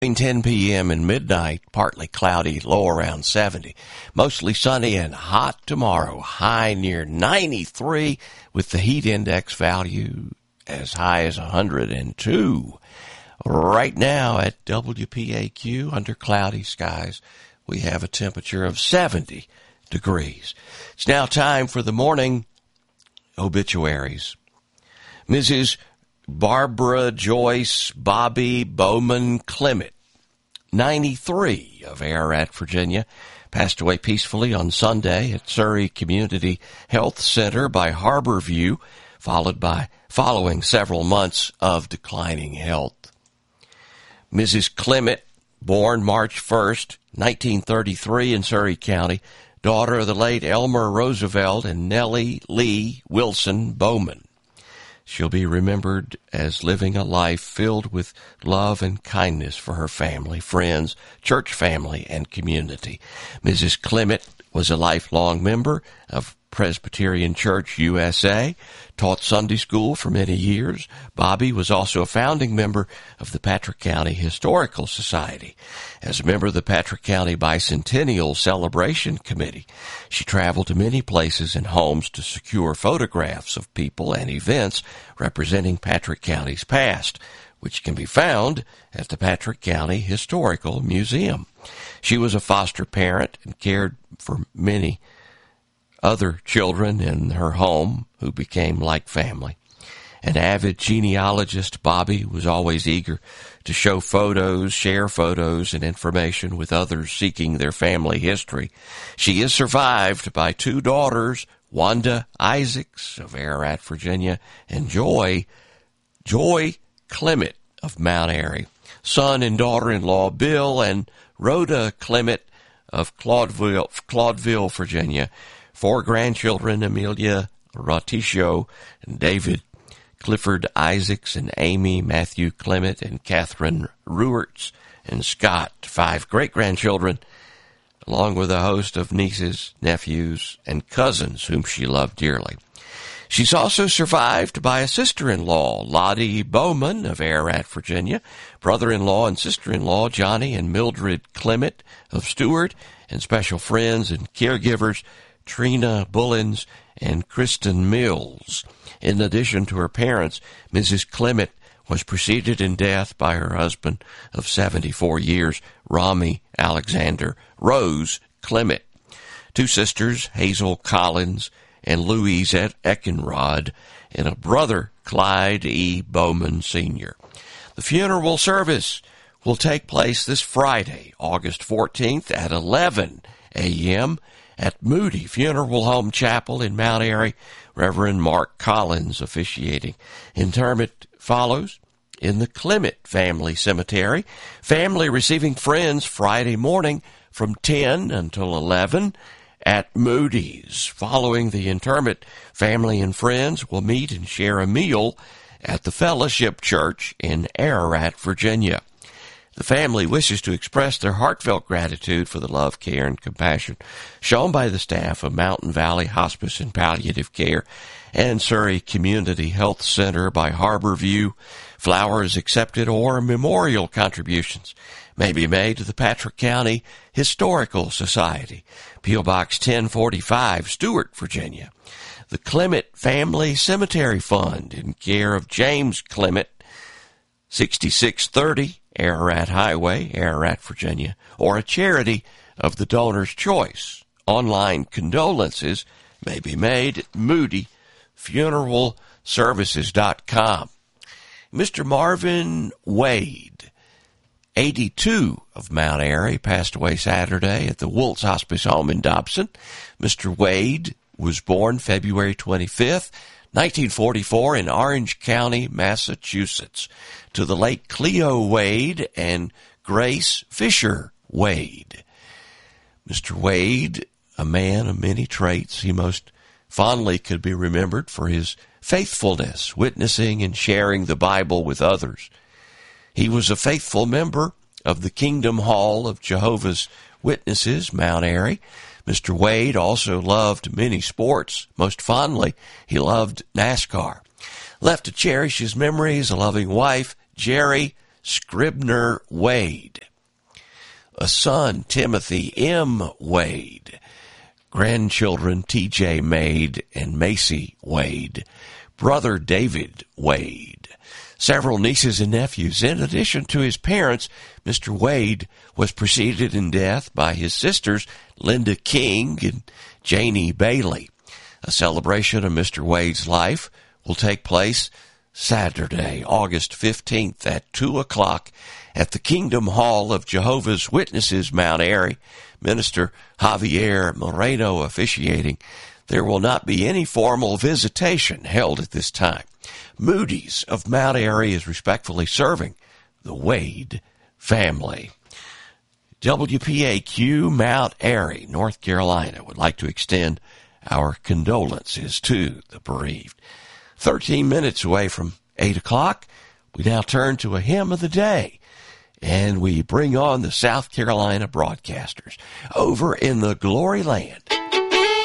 Between 10 p.m. and midnight, partly cloudy, low around 70. Mostly sunny and hot tomorrow, high near 93 with the heat index value as high as 102. Right now at WPAQ, under cloudy skies, we have a temperature of 70 degrees. It's now time for the morning obituaries. Mrs. Barbara Joyce Bobby Bowman Clement, 93, of Ararat, Virginia, passed away peacefully on Sunday at Surrey Community Health Center by Harborview, following several months of declining health. Mrs. Clement, born March 1st, 1933 in Surrey County, daughter of the late Elmer Roosevelt and Nellie Lee Wilson Bowman. She'll be remembered as living a life filled with love and kindness for her family, friends, church family, and community. Mrs. Clement was a lifelong member of Presbyterian Church USA, taught Sunday school for many years. Bobby was also a founding member of the Patrick County Historical Society. As a member of the Patrick County Bicentennial Celebration Committee, she traveled to many places and homes to secure photographs of people and events representing Patrick County's past, which can be found at the Patrick County Historical Museum. She was a foster parent and cared for many other children in her home who became like family. An avid genealogist, Bobby was always eager to show photos, share photos, and information with others seeking their family history. She is survived by two daughters, Wanda Isaacs of Ararat, Virginia, and Joy Clement of Mount Airy, son and daughter-in-law Bill and Rhoda Clement of Claudeville, Virginia, four grandchildren, Amelia Roticio and David Clifford Isaacs and Amy Matthew Clement and Catherine Ruerts and Scott, five great-grandchildren, along with a host of nieces, nephews, and cousins whom she loved dearly. She's also survived by a sister-in-law, Lottie Bowman of Ararat, Virginia, brother-in-law and sister-in-law, Johnny and Mildred Clement of Stewart, and special friends and caregivers, Trina Bullins and Kristen Mills. In addition to her parents, Mrs. Clement was preceded in death by her husband of 74 years, Rami Alexander Rose Clement, two sisters, Hazel Collins and Louise Eckenrod, and a brother, Clyde E. Bowman Sr. The funeral service will take place this Friday, August 14th at 11 a.m. at Moody Funeral Home Chapel in Mount Airy, Reverend Mark Collins officiating. Interment follows in the Clement Family Cemetery. Family receiving friends Friday morning from 10 until 11 at Moody's. Following the interment, family and friends will meet and share a meal at the Fellowship Church in Ararat, Virginia. The family wishes to express their heartfelt gratitude for the love, care, and compassion shown by the staff of Mountain Valley Hospice and Palliative Care and Surrey Community Health Center by Harborview. Flowers accepted or memorial contributions may be made to the Patrick County Historical Society, P.O. Box 1045, Stewart, Virginia. The Clement Family Cemetery Fund, in care of James Clement, 6630 Ararat Highway, Ararat, Virginia, or a charity of the donor's choice. Online condolences may be made at moodyfuneralservices.com. Mr. Marvin Wade, 82, of Mount Airy, passed away Saturday at the Woltz Hospice Home in Dobson. Mr. Wade was born February 25th, 1944 in Orange County, Massachusetts, to the late Cleo Wade and Grace Fisher Wade. Mr. Wade, a man of many traits, he most fondly could be remembered for his faithfulness, witnessing and sharing the Bible with others. He was a faithful member of the Kingdom Hall of Jehovah's Witnesses, Mount Airy. Mr. Wade also loved many sports. Most fondly, he loved NASCAR. Left to cherish his memory as a loving wife, Jerry Scribner Wade. A son, Timothy M. Wade. Grandchildren, T.J. Made and Macy Wade. Brother, David Wade. Several nieces and nephews. In addition to his parents, Mr. Wade was preceded in death by his sisters, Linda King and Janie Bailey. A celebration of Mr. Wade's life will take place Saturday, August 15th at 2 o'clock at the Kingdom Hall of Jehovah's Witnesses, Mount Airy. Minister Javier Moreno officiating. There will not be any formal visitation held at this time. Moody's of Mount Airy is respectfully serving the Wade family. WPAQ Mount Airy, North Carolina, would like to extend our condolences to the bereaved. 13 minutes away from 8 o'clock, we now turn to a hymn of the day. And we bring on the South Carolina broadcasters over in the Glory Land.